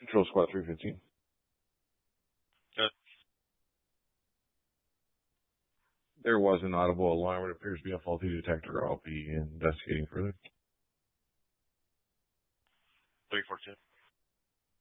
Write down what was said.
Control Squad 315. Good. There was an audible alarm. It appears to be a faulty detector. I'll be investigating further. 342.